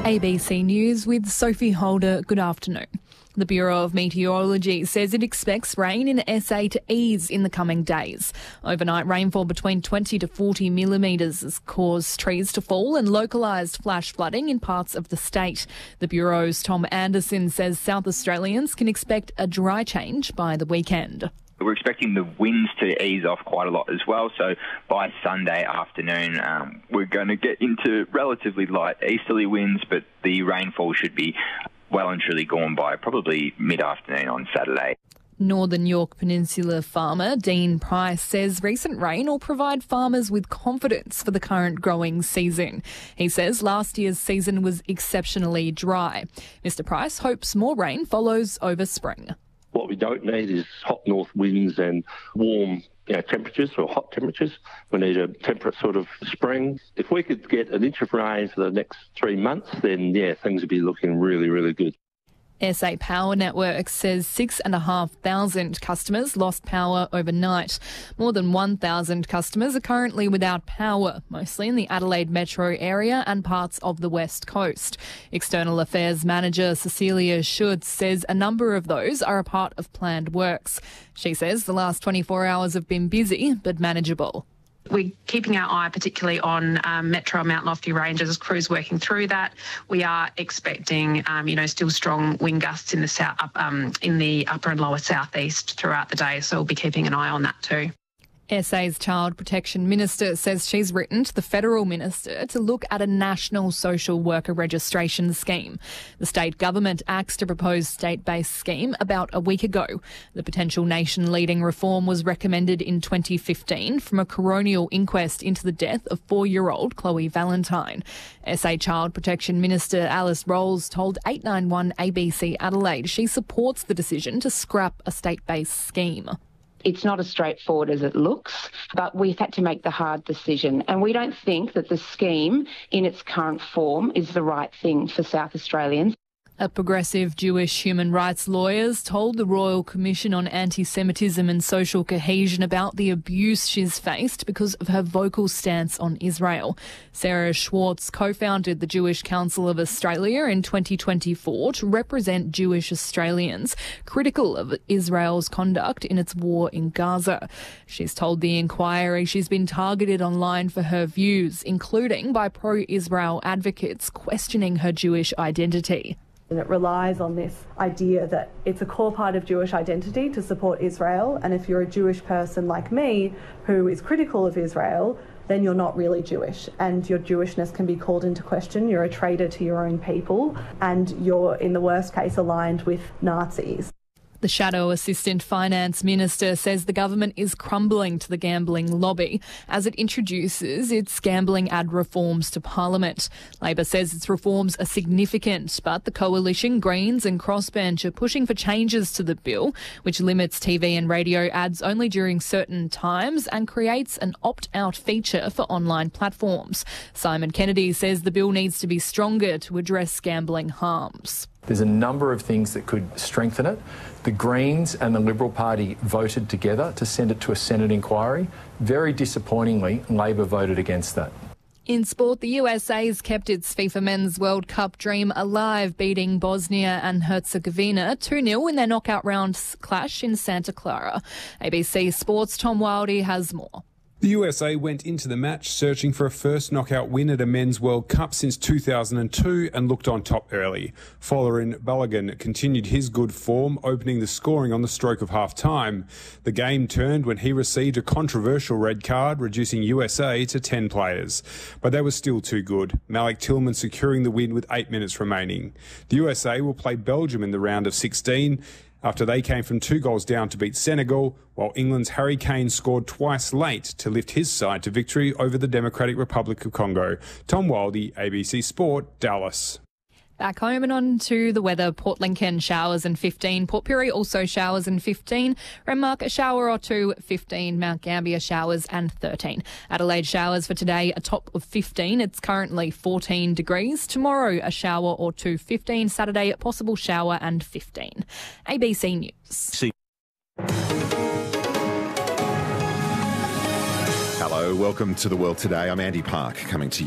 ABC News with Sophie Holder. Good afternoon. The Bureau of Meteorology says it expects rain in SA to ease in the coming days. Overnight rainfall between 20 to 40 millimetres has caused trees to fall and localised flash flooding in parts of the state. The Bureau's Tom Anderson says South Australians can expect a dry change by the weekend. We're expecting the winds to ease off quite a lot as well, so by Sunday afternoon we're going to get into relatively light easterly winds, but the rainfall should be well and truly gone by probably mid-afternoon on Saturday. Northern Yorke Peninsula farmer Dean Price says recent rain will provide farmers with confidence for the current growing season. He says last year's season was exceptionally dry. Mr Price hopes more rain follows over spring. What we don't need is hot north winds and warm temperatures or hot temperatures. We need a temperate sort of spring. If we could get an inch of rain for the next 3 months, then, things would be looking really, really good. SA Power Network says 6,500 customers lost power overnight. More than 1,000 customers are currently without power, mostly in the Adelaide metro area and parts of the West Coast. External Affairs Manager Cecilia Schutz says a number of those are a part of planned works. She says the last 24 hours have been busy but manageable. We're keeping our eye particularly on Metro and Mount Lofty ranges, crews working through that. We are expecting, still strong wind gusts in the upper and lower southeast throughout the day, so we'll be keeping an eye on that too. SA's Child Protection Minister says she's written to the Federal Minister to look at a national social worker registration scheme. The state government axed a proposed state-based scheme about a week ago. The potential nation-leading reform was recommended in 2015 from a coronial inquest into the death of 4-year-old Chloe Valentine. SA Child Protection Minister Alice Rolls told 891 ABC Adelaide she supports the decision to scrap a state-based scheme. It's not as straightforward as it looks, but we've had to make the hard decision. And we don't think that the scheme in its current form is the right thing for South Australians. A progressive Jewish human rights lawyers told the Royal Commission on Anti-Semitism and Social Cohesion about the abuse she's faced because of her vocal stance on Israel. Sarah Schwartz co-founded the Jewish Council of Australia in 2024 to represent Jewish Australians critical of Israel's conduct in its war in Gaza. She's told the inquiry she's been targeted online for her views, including by pro-Israel advocates questioning her Jewish identity. And it relies on this idea that it's a core part of Jewish identity to support Israel, and if you're a Jewish person like me who is critical of Israel, then you're not really Jewish, and your Jewishness can be called into question. You're a traitor to your own people, and you're, in the worst case, aligned with Nazis. The Shadow Assistant Finance Minister says the government is crumbling to the gambling lobby as it introduces its gambling ad reforms to Parliament. Labor says its reforms are significant, but the Coalition, Greens and Crossbench are pushing for changes to the bill, which limits TV and radio ads only during certain times and creates an opt-out feature for online platforms. Simon Kennedy says the bill needs to be stronger to address gambling harms. There's a number of things that could strengthen it. The Greens and the Liberal Party voted together to send it to a Senate inquiry. Very disappointingly, Labor voted against that. In sport, the USA's kept its FIFA Men's World Cup dream alive, beating Bosnia and Herzegovina 2-0 in their knockout round clash in Santa Clara. ABC Sports' Tom Wildy has more. The USA went into the match searching for a first knockout win at a Men's World Cup since 2002 and looked on top early. Folarin Balogun continued his good form, opening the scoring on the stroke of half-time. The game turned when he received a controversial red card, reducing USA to 10 players. But they were still too good, Malik Tillman securing the win with 8 minutes remaining. The USA will play Belgium in the round of 16, after they came from 2 goals down to beat Senegal, while England's Harry Kane scored twice late to lift his side to victory over the Democratic Republic of Congo. Tom Wildy, ABC Sport, Dallas. Back home and on to the weather. Port Lincoln showers and 15. Port Pirie also showers and 15. Renmark a shower or 2, 15. Mount Gambier showers and 13. Adelaide showers for today, a top of 15. It's currently 14 degrees. Tomorrow a shower or 2, 15. Saturday a possible shower and 15. ABC News. Hello, welcome to The World Today. I'm Andy Park, coming to you.